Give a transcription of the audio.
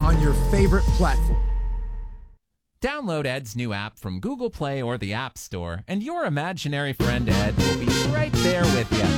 on your favorite platform. Download Ed's new app from Google Play or the App Store, and your imaginary friend Ed will be right there with you.